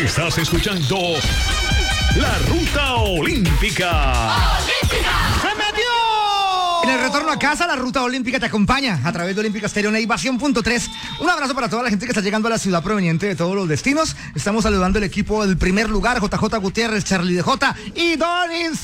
Estás escuchando La Ruta Olímpica. ¡Se metió! En el retorno a casa, la Ruta Olímpica te acompaña a través de Olímpica Estéreo Neiva 100.3. Un abrazo para toda la gente que está llegando a la ciudad proveniente de todos los destinos. Estamos saludando el equipo del primer lugar, JJ Gutiérrez, Charlie DJ y Don